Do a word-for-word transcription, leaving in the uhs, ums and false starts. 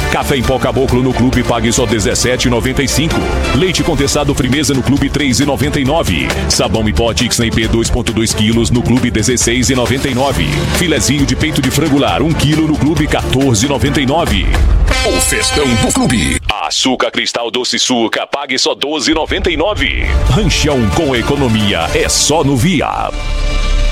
Café em pó Caboclo no Clube pague só dezessete reais e noventa e cinco centavos. Leite condensado Frimeza no Clube três reais e noventa e nove centavos. Sabão em pó Tixney P dois vírgula dois quilos no Clube dezesseis reais e noventa e nove centavos. Filezinho de peito de frangular um quilo no Clube quatorze reais e noventa e nove centavos. O festão do Clube. Açúcar Cristal Doce Suca pague só doze reais e noventa e nove centavos. Ranchão com economia é só no Via.